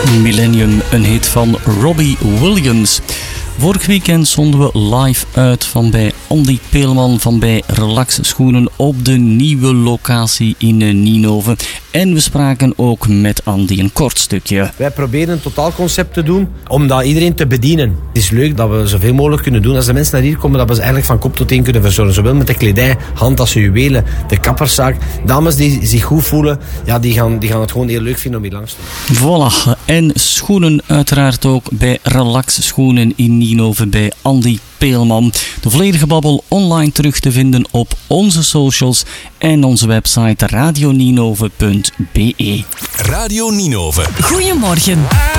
Millennium, een hit van Robbie Williams. Vorig weekend zonden we live uit van bij Andy Peelman van bij Relax Schoenen op de nieuwe locatie in Nienhoven. En we spraken ook met Andy een kort stukje. Wij proberen een totaalconcept te doen om dat iedereen te bedienen. Het is leuk dat we zoveel mogelijk kunnen doen. Als de mensen naar hier komen, dat we ze eigenlijk van kop tot teen kunnen verzorgen. Zowel met de kledij, handtassen, juwelen, de kapperszaak. Dames die zich goed voelen, ja, die gaan het gewoon heel leuk vinden om hier langs te doen. Voilà. En schoenen uiteraard ook bij Relax Schoenen in Nienhoven bij Andy Peelman. De volledige babbel online terug te vinden op onze socials en onze website radionienhoven.be. Radio Nienhoven. Goedemorgen.